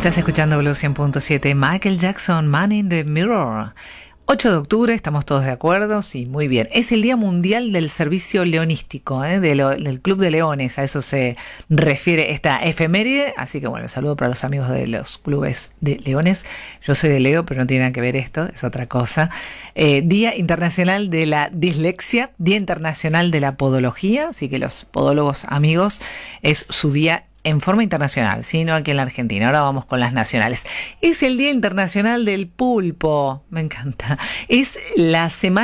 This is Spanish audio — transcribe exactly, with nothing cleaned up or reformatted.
Estás escuchando Blue cien punto siete. Michael Jackson, Man in the Mirror. ocho de octubre, estamos todos de acuerdo, sí, muy bien. Es el Día Mundial del Servicio Leonístico, ¿eh? de lo, del Club de Leones, a eso se refiere esta efeméride. Así que bueno, saludo para los amigos de los clubes de leones. Yo soy de Leo, pero no tiene nada que ver esto, es otra cosa. Eh, Día Internacional de la Dislexia, Día Internacional de la Podología, así que los podólogos amigos, es su día en forma internacional, ¿sí? No aquí en la Argentina. Ahora vamos con las nacionales. Es el Día Internacional del Pulpo. Me encanta. Es la semana